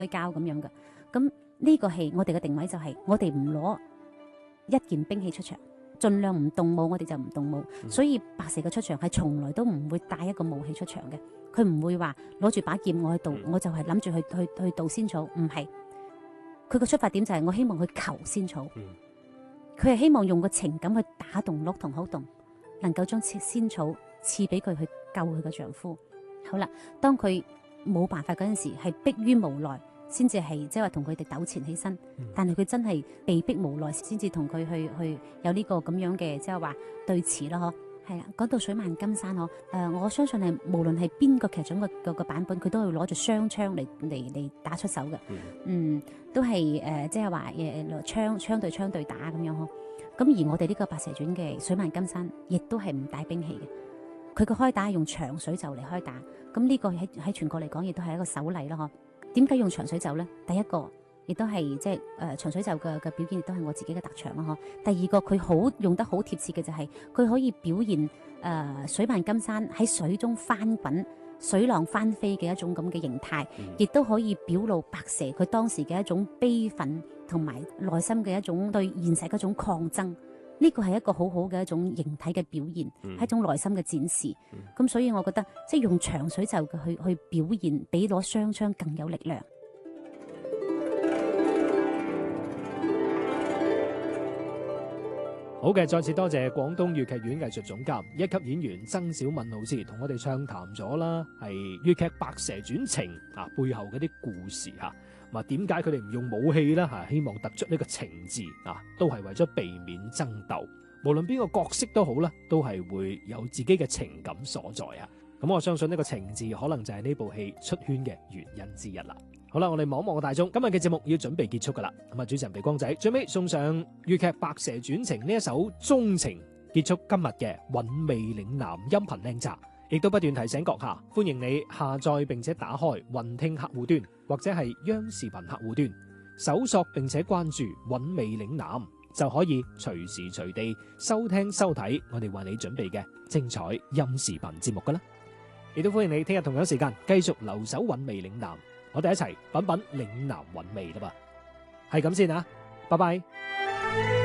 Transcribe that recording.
交咁樣嘅。咁呢個係我哋嘅定位，就係我哋唔攞一件兵器出場，盡量唔動武，我哋就唔動武。所以白蛇嘅出場係從來都唔會帶一個武器出場嘅，佢唔會話攞住把劍我去渡，我就係諗住去渡仙草，唔係。佢個出發點就係我希望去求仙草，佢係希望用個情感去打動鹿同好動，能夠將仙草賜俾佢去救佢嘅丈夫。好啦，當佢冇辦法嗰陣時，係迫於無奈先至係即係話同佢哋糾纏起身，但係佢真係被逼無奈先至同佢去有呢個咁樣嘅即係話對峙啦，嗬。係啦，講到水漫金山嗬，我相信係無論係邊個劇種個版本，佢都係攞住雙槍嚟打出手嘅，都係即係話槍對槍對打咁樣嗬。咁而我哋呢個白蛇傳嘅水漫金山，亦都係唔帶兵器嘅，佢個開打係用長水袖嚟開打，咁呢個喺全國嚟講，亦都係一個首例咯，嗬。點解用長水袖咧？第一個亦都係即係長水袖嘅表現，亦都係我自己嘅特長啦，嗬。第二個佢好用得好貼切嘅就係佢可以表現水漫金山喺水中翻滾、水浪翻飛嘅一種咁嘅形態，亦都可以表露白蛇佢當時嘅一種悲憤同埋內心嘅一種對現實嗰種抗爭。呢個係一個好好嘅一種形體嘅表現，係一種內心嘅展示。咁所以我覺得即係用長水袖去表現，比攞雙槍更有力量。 好嘅，再次多謝廣東粵劇院藝術總監、一級演員曾小敏老師同我哋暢談咗啦，係粵劇《白蛇傳情》背後嗰啲故事吓。咁點解佢哋唔用武器啦？希望突出呢個情字都係為咗避免爭鬥。無論邊個角色都好啦，都係會有自己嘅情感所在啊。咁我相信呢個情字可能就係呢部戲出圈嘅原因之一啦。好啦，我哋望一望個大鐘，今日嘅節目要準備結束噶啦。咁主持人鼻光仔最尾送上粵劇《白蛇傳情》呢一首鍾情，結束今日嘅韻味嶺南音頻靚集。亦都不斷提醒閣下，歡迎你下載並且打開雲聽客戶端或者係央視頻客戶端，搜索並且關注韻味嶺南，就可以隨時隨地收聽收睇我哋為你準備嘅精彩音視頻節目噶啦。亦都歡迎你聽日同樣時間繼續留守韻味嶺南，我哋一齊品品嶺南韻味啦噃。係咁先啊，拜拜。